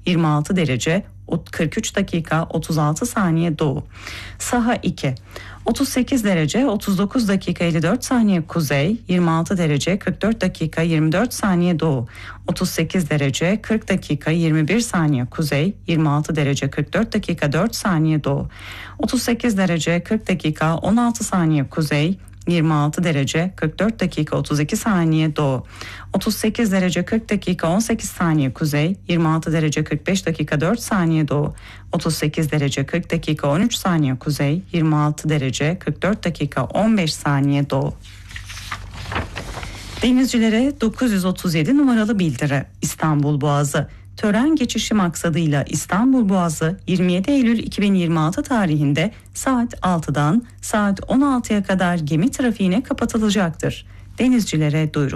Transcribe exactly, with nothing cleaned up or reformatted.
yirmi altı derece kırk üç dakika otuz altı saniye doğu. Saha iki otuz sekiz derece otuz dokuz dakika elli dört saniye kuzey, yirmi altı derece kırk dört dakika yirmi dört saniye doğu. otuz sekiz derece kırk dakika yirmi bir saniye kuzey, yirmi altı derece kırk dört dakika dört saniye doğu. otuz sekiz derece kırk dakika on altı saniye kuzey, yirmi altı derece kırk dört dakika otuz iki saniye doğu. otuz sekiz derece kırk dakika on sekiz saniye kuzey, yirmi altı derece kırk beş dakika dört saniye doğu. otuz sekiz derece kırk dakika on üç saniye kuzey, yirmi altı derece kırk dört dakika on beş saniye doğu. Denizcilere dokuz yüz otuz yedi numaralı bildiri. İstanbul Boğazı. Tören geçişi maksadıyla İstanbul Boğazı yirmi yedi Eylül iki bin yirmi altı tarihinde saat altıdan saat on altıya kadar gemi trafiğine kapatılacaktır. Denizcilere duyuru.